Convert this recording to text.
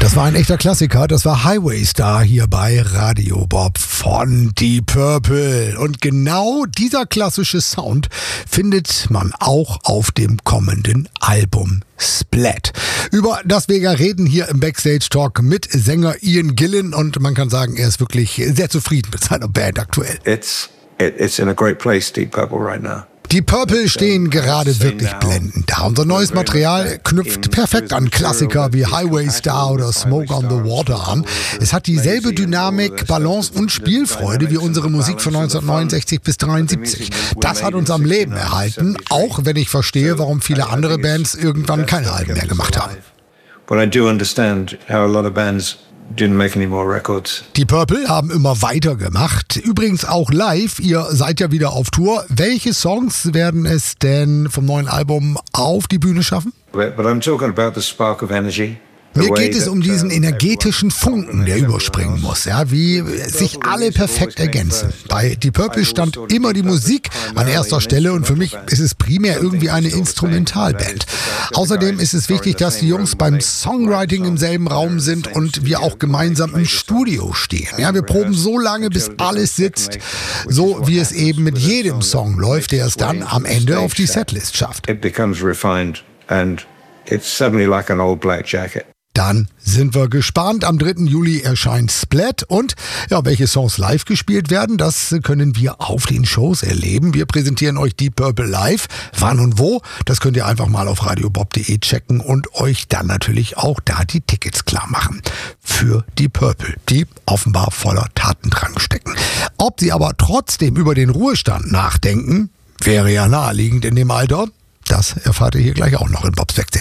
Das war ein echter Klassiker, das war Highway Star hier bei Radio Bob von Deep Purple. Und genau dieser klassische Sound findet man auch auf dem kommenden Album Splat. Über das wir ja reden hier im Backstage Talk mit Sänger Ian Gillan, und man kann sagen, er ist wirklich sehr zufrieden mit seiner Band aktuell. It's in a great place, Deep Purple, right now. Die Purple stehen gerade wirklich blendend da. Unser neues Material knüpft perfekt an Klassiker wie Highway Star oder Smoke on the Water an. Es hat dieselbe Dynamik, Balance und Spielfreude wie unsere Musik von 1969 bis 1973. Das hat uns am Leben erhalten, auch wenn ich verstehe, warum viele andere Bands irgendwann keine Alben mehr gemacht haben. But I do understand how a lot of bands didn't make any more records. Die Purple haben immer weitergemacht. Übrigens auch live. Ihr seid ja wieder auf Tour. Welche Songs werden es denn vom neuen Album auf die Bühne schaffen? But I'm talking about the spark of energy. Mir geht es um diesen energetischen Funken, der überspringen muss, ja, wie sich alle perfekt ergänzen. Bei Deep Purple stand immer die Musik an erster Stelle, und für mich ist es primär irgendwie eine Instrumentalband. Außerdem ist es wichtig, dass die Jungs beim Songwriting im selben Raum sind und wir auch gemeinsam im Studio stehen. Ja, wir proben so lange, bis alles sitzt, so wie es eben mit jedem Song läuft, der es dann am Ende auf die Setlist schafft. It becomes refined and it's suddenly like an old black jacket. Dann sind wir gespannt. Am 3. Juli erscheint Splat, und ja, welche Songs live gespielt werden, das können wir auf den Shows erleben. Wir präsentieren euch Deep Purple live. Wann und wo, das könnt ihr einfach mal auf radiobob.de checken und euch dann natürlich auch da die Tickets klar machen. Für Deep Purple, die offenbar voller Tatendrang stecken. Ob sie aber trotzdem über den Ruhestand nachdenken, wäre ja naheliegend in dem Alter. Das erfahrt ihr hier gleich auch noch in Bobs Backstage.